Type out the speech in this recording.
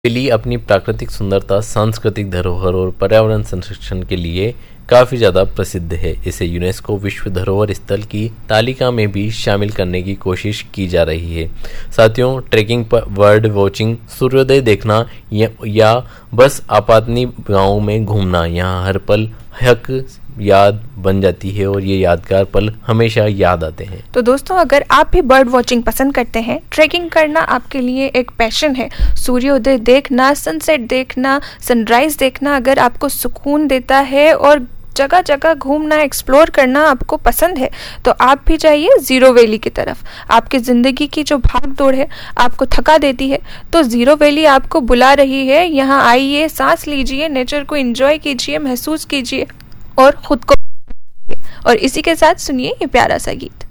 दिल्ली अपनी प्राकृतिक सुंदरता, सांस्कृतिक धरोहर और पर्यावरण संरक्षण के लिए काफी ज्यादा प्रसिद्ध है। इसे यूनेस्को विश्व धरोहर स्थल की तालिका में भी शामिल करने की कोशिश की जा रही है। साथियों, ट्रेकिंग पर बर्ड वॉचिंग, सूर्योदय देखना या बस आपातनी गांवों में घूमना, यहाँ हर पल हक याद बन जाती है और ये यादगार पल हमेशा याद आते हैं। तो दोस्तों, अगर आप भी बर्ड वॉचिंग पसंद करते हैं, ट्रैकिंग करना आपके लिए एक पैशन है, सूर्योदय देखना, सनसेट देखना, सनराइज देखना अगर आपको सुकून देता है और जगह जगह घूमना, एक्सप्लोर करना आपको पसंद है, तो आप भी जाइए ज़ीरो वैली की तरफ। आपकी ज़िंदगी की जो भाग दौड़ है आपको थका देती है, तो ज़ीरो वैली आपको बुला रही है। यहाँ आइए, सांस लीजिए, नेचर को एंजॉय कीजिए, महसूस कीजिए और खुद को। और इसी के साथ सुनिए ये प्यारा सा गीत।